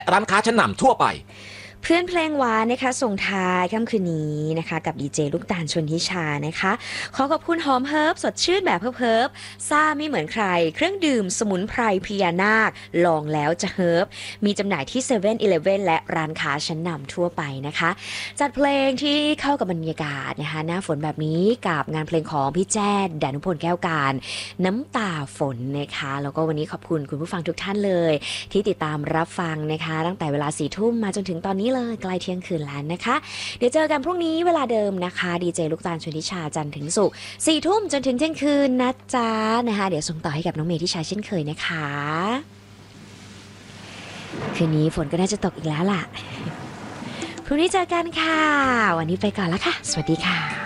ร้านค้าชั้นนำทั่วไปเพื่อนเพลงหวานนะคะส่งท้ายค่ำคืนนี้นะคะกับดีเจลูกตาลชนทิชานะคะขอขอบคุณหอมเฮิร์บสดชื่นแบบเฮิร์บซ่าไม่เหมือนใครเครื่องดื่มสมุนไพรพญานาคลองแล้วจะเฮิร์บมีจำหน่ายที่7 e เ e ่ e อและร้านค้าชั้นนำทั่วไปนะคะจัดเพลงที่เข้ากับบรรยากาศนะคะหน้าฝนแบบนี้กับงานเพลงของพี่แจ้ดานุพลแก้วการน้ำตาฝนนะคะแล้วก็วันนี้ขอบคุณคุณผู้ฟังทุกท่านเลยที่ติดตามรับฟังนะคะตั้งแต่เวลา4 ทุ่มมาจนถึงตอนนี้เลยใกล้เที่ยงคืนแล้วนะคะเดี๋ยวเจอกันพรุ่งนี้เวลาเดิมนะคะดีเจลูกตาลชนทิชาจันทร์ถึงศุกร์4 ทุ่มจนถึงเที่ยงคืนนะจ๊ะนะคะเดี๋ยวส่งต่อให้กับน้องเมย์ที่ชายเช่นเคยนะคะคืนนี้ฝนก็น่าจะตกอีกแล้วล่ะพรุ่งนี้เจอกันค่ะวันนี้ไปก่อนแล้วค่ะสวัสดีค่ะ